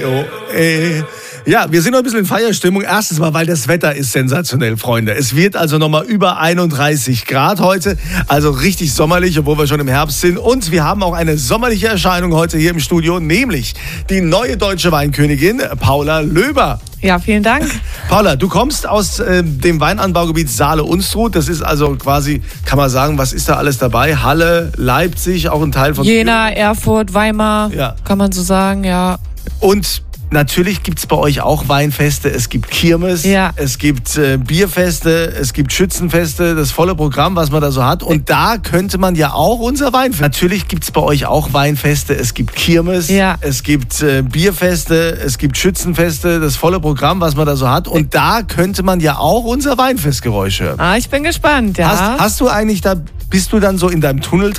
Ja, wir sind noch ein bisschen in Feierstimmung. Erstens mal, weil das Wetter ist sensationell, Freunde. Es wird also nochmal über 31 Grad heute. Also richtig sommerlich, obwohl wir schon im Herbst sind. Und wir haben auch eine sommerliche Erscheinung heute hier im Studio, nämlich die neue deutsche Weinkönigin Paula Löber. Ja, vielen Dank. Paula, du kommst aus dem Weinanbaugebiet Saale-Unstrut. Das ist also quasi, kann man sagen, was ist da alles dabei? Halle, Leipzig, auch ein Teil von Jena, Erfurt, Weimar, ja. Kann man so sagen, ja. Und natürlich gibt es bei euch auch Weinfeste, es gibt Kirmes, ja. Es gibt Bierfeste, es gibt Schützenfeste, das volle Programm, was man da so hat. Und da könnte man ja auch unser Weinfest. Natürlich gibt es bei euch auch Weinfeste, es gibt Kirmes, ja. Es gibt Bierfeste, es gibt Schützenfeste, das volle Programm, was man da so hat. Und da könnte man ja auch unser Weinfestgeräusch hören. Ah, ich bin gespannt, ja. Hast du eigentlich bist du dann so in deinem Tunnel